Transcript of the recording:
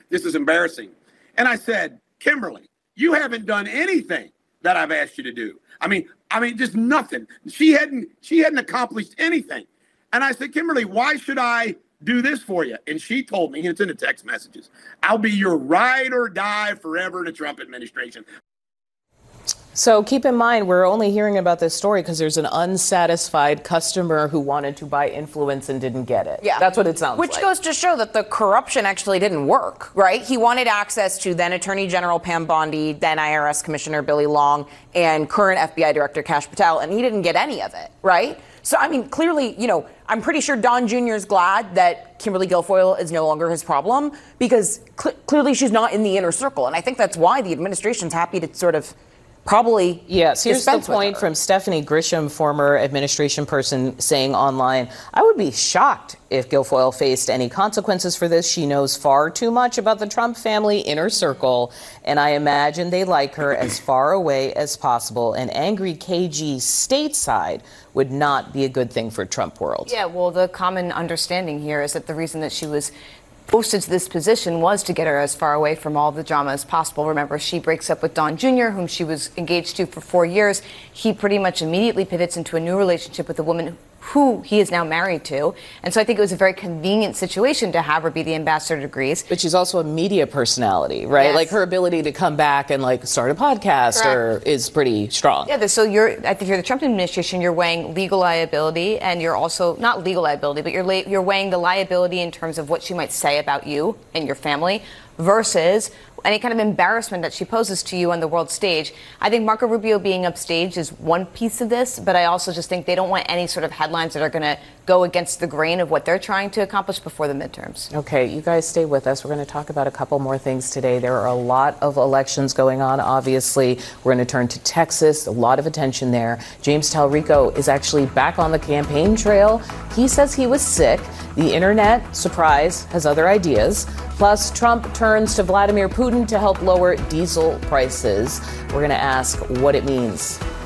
this is embarrassing. And I said, Kimberly, you haven't done anything that I've asked you to do. I mean, just nothing. She hadn't accomplished anything. And I said, Kimberly, why should I do this for you? And she told me, and it's in the text messages, I'll be your ride or die forever in the Trump administration. So keep in mind, we're only hearing about this story because there's an unsatisfied customer who wanted to buy influence and didn't get it. Yeah. That's what it sounds like. Which goes to show that the corruption actually didn't work, right? He wanted access to then Attorney General Pam Bondi, then IRS Commissioner Billy Long, and current FBI Director Kash Patel, and he didn't get any of it, right? So, I mean, clearly, I'm pretty sure Don Jr. is glad that Kimberly Guilfoyle is no longer his problem because clearly she's not in the inner circle. And I think that's why the administration's happy to sort of probably. Yes, here's the point from Stephanie Grisham, former administration person, saying online, I would be shocked if Guilfoyle faced any consequences for this. She knows far too much about the Trump family inner circle, and I imagine they like her as far away as possible. An angry KG stateside would not be a good thing for Trump world. Yeah, well, the common understanding here is that the reason that she was posted to this position was to get her as far away from all the drama as possible. Remember, she breaks up with Don Jr., whom she was engaged to for 4 years. He pretty much immediately pivots into a new relationship with a woman who he is now married to. And so I think it was a very convenient situation to have her be the ambassador to Greece. But she's also a media personality, right? Yes. Like her ability to come back and start a podcast is pretty strong. Yeah, so I think you're the Trump administration, you're weighing legal liability, and you're also, not legal liability, but you're weighing the liability in terms of what she might say about you and your family versus any kind of embarrassment that she poses to you on the world stage. I think Marco Rubio being upstaged is one piece of this, but I also just think they don't want any sort of headlines that are going to go against the grain of what they're trying to accomplish before the midterms. Okay, you guys stay with us. We're going to talk about a couple more things today. There are a lot of elections going on, obviously. We're going to turn to Texas, a lot of attention there. James Talrico is actually back on the campaign trail. He says he was sick. The internet, surprise, has other ideas. Plus, Trump turns to Vladimir Putin to help lower diesel prices. We're going to ask what it means.